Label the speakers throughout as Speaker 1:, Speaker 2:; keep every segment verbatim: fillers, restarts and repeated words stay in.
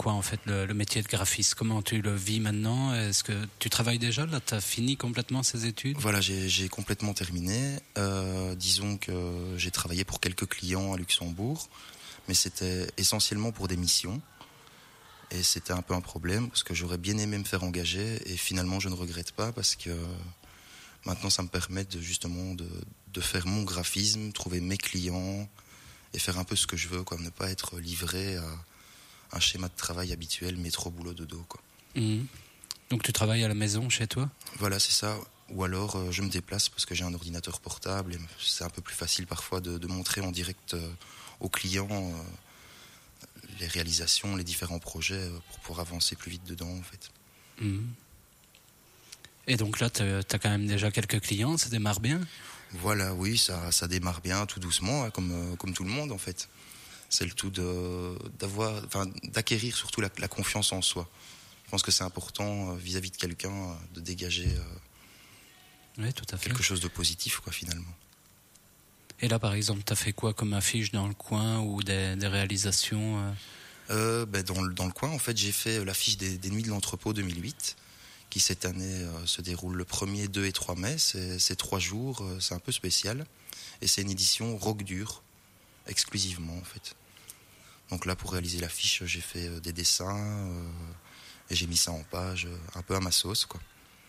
Speaker 1: quoi en fait le, le métier de graphiste? Comment tu le vis maintenant? Est-ce que tu travailles déjà là? Tu as fini complètement ces études?
Speaker 2: Voilà, j'ai, j'ai complètement terminé. Euh, disons que j'ai travaillé pour quelques clients à Luxembourg, mais c'était essentiellement pour des missions. Et c'était un peu un problème parce que j'aurais bien aimé me faire engager et finalement je ne regrette pas parce que maintenant ça me permet de, justement de, de faire mon graphisme, trouver mes clients et faire un peu ce que je veux, quoi, ne pas être livré à un schéma de travail habituel, métro, boulot, dodo, quoi.
Speaker 1: Mmh. Donc tu travailles à la maison chez toi?
Speaker 2: Voilà, c'est ça. Ou alors euh, je me déplace parce que j'ai un ordinateur portable et c'est un peu plus facile parfois de, de montrer en direct euh, aux clients euh, les réalisations, les différents projets euh, pour pouvoir avancer plus vite dedans en fait.
Speaker 1: Mmh. Et donc là, tu as quand même déjà quelques clients, ça démarre bien?
Speaker 2: Voilà, oui, ça, ça démarre bien, tout doucement, hein, comme, euh, comme tout le monde en fait. C'est le tout de, d'avoir, enfin, d'acquérir surtout la, la confiance en soi. Je pense que c'est important euh, vis-à-vis de quelqu'un euh, de dégager euh,
Speaker 1: oui, tout à fait.
Speaker 2: quelque chose de positif, quoi, finalement.
Speaker 1: Et là, par exemple, tu as fait quoi comme affiche dans le coin ou des, des réalisations euh...
Speaker 2: Euh, ben dans, le, dans le coin, en fait, j'ai fait l'affiche des, des Nuits de l'Entrepôt deux mille huit, qui cette année euh, se déroule le premier, deux et trois mai. C'est, c'est trois jours, euh, c'est un peu spécial. Et c'est une édition rock dur, exclusivement, en fait. Donc là, pour réaliser l'affiche, j'ai fait euh, des dessins euh, et j'ai mis ça en page, euh, un peu à ma sauce, quoi.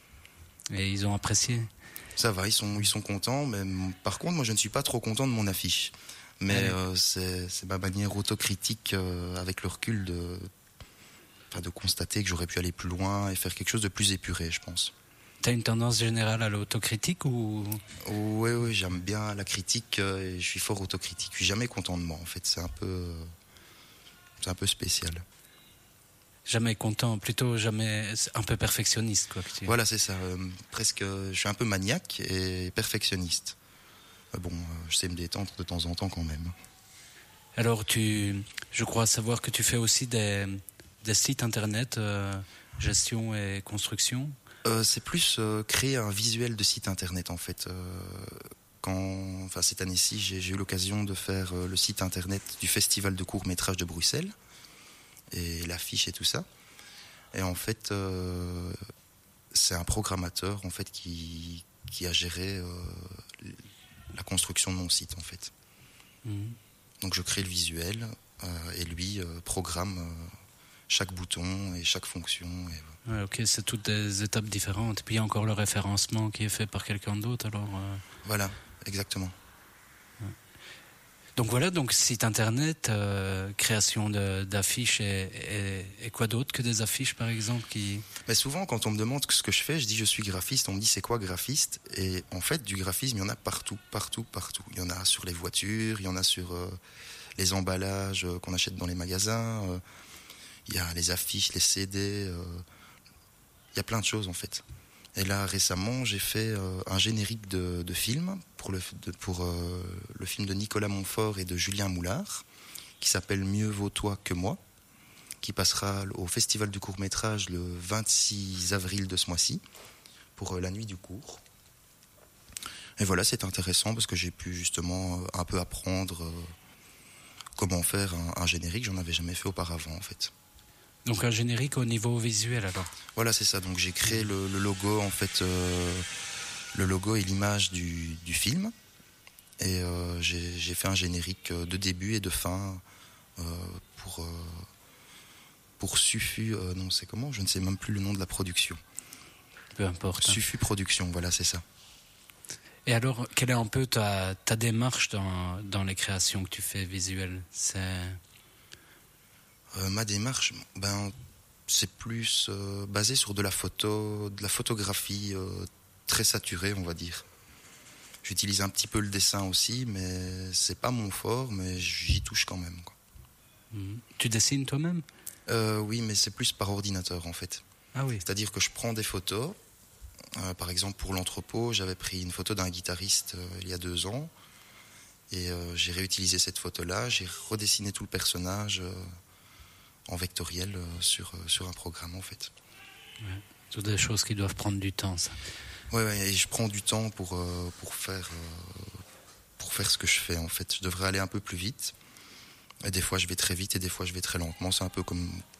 Speaker 1: Et ils ont apprécié?
Speaker 2: Ça va, ils sont, ils sont contents, mais par contre, moi, je ne suis pas trop content de mon affiche. Mais ouais. euh, c'est, c'est ma manière autocritique euh, avec le recul de, enfin, de constater que j'aurais pu aller plus loin et faire quelque chose de plus épuré, je pense.
Speaker 1: T'as une tendance générale à l'autocritique ou?
Speaker 2: Oui, oui, j'aime bien la critique euh, et je suis fort autocritique. Je suis jamais content de moi, en fait. C'est un peu, euh, c'est un peu spécial.
Speaker 1: Jamais content, plutôt jamais un peu perfectionniste, quoi. Que tu...
Speaker 2: Voilà, c'est ça. Euh, presque, je suis un peu maniaque et perfectionniste. Bon, je sais me détendre de temps en temps quand même.
Speaker 1: Alors, tu, je crois savoir que tu fais aussi des, des sites internet, euh, gestion et construction.
Speaker 2: Euh, c'est plus euh, créer un visuel de site internet en fait. Euh, quand, enfin, cette année-ci, j'ai, j'ai eu l'occasion de faire euh, le site internet du Festival de court-métrage de Bruxelles et l'affiche et tout ça. Et en fait, euh, c'est un programmateur en fait qui, qui a géré euh, la construction de mon site en fait. Mmh. Donc je crée le visuel euh, et lui euh, programme euh, chaque bouton et chaque fonction. Et,
Speaker 1: ouais, ok, c'est toutes des étapes différentes. Et puis il y a encore le référencement qui est fait par quelqu'un d'autre alors. Euh...
Speaker 2: Voilà, exactement.
Speaker 1: Ouais. Donc voilà, donc site internet, euh, création de, d'affiches et, et, et quoi d'autre que des affiches par exemple qui...
Speaker 2: Mais souvent quand on me demande ce que je fais, je dis je suis graphiste, on me dit c'est quoi graphiste? Et en fait du graphisme il y en a partout, partout, partout. Il y en a sur les voitures, il y en a sur euh, les emballages euh, qu'on achète dans les magasins, euh, il y a les affiches, les C D, euh, il y a plein de choses en fait. Et là, récemment, j'ai fait euh, un générique de, de film pour, le, de, pour euh, le film de Nicolas Montfort et de Julien Moulard, qui s'appelle Mieux vaut toi que moi, qui passera au Festival du court-métrage le vingt-six avril de ce mois-ci, pour euh, la nuit du court. Et voilà, c'est intéressant parce que j'ai pu justement euh, un peu apprendre euh, comment faire un, un générique. J'en avais jamais fait auparavant, en fait.
Speaker 1: Donc un générique au niveau visuel alors.
Speaker 2: Voilà, c'est ça. Donc j'ai créé le, le logo en fait, euh, le logo et l'image du, du film, et euh, j'ai, j'ai fait un générique de début et de fin euh, pour euh, pour Sufu. Euh, non, c'est comment? Je ne sais même plus le nom de la production.
Speaker 1: Peu importe.
Speaker 2: Sufu Production, voilà, c'est ça.
Speaker 1: Et alors, quelle est un peu ta ta démarche dans dans les créations que tu fais visuelles? C'est
Speaker 2: Euh, ma démarche, ben, c'est plus euh, basé sur de la photo, de la photographie euh, très saturée, on va dire. J'utilise un petit peu le dessin aussi, mais c'est pas mon fort, mais j'y touche quand même, quoi.
Speaker 1: Mmh. Tu dessines toi-même?
Speaker 2: euh, Oui, mais c'est plus par ordinateur en fait.
Speaker 1: Ah oui.
Speaker 2: C'est-à-dire que je prends des photos. Euh, par exemple, pour l'entrepôt, j'avais pris une photo d'un guitariste euh, il y a deux ans, et euh, j'ai réutilisé cette photo-là. J'ai redessiné tout le personnage. Euh, en vectoriel euh, sur, euh, sur un programme en fait.
Speaker 1: Ouais, toutes des choses qui doivent prendre du temps, ça.
Speaker 2: Ouais, ouais, et je prends du temps pour, euh, pour, faire, euh, pour faire ce que je fais en fait. Je devrais aller un peu plus vite. Et des fois je vais très vite et des fois je vais très lentement. C'est un peu comme,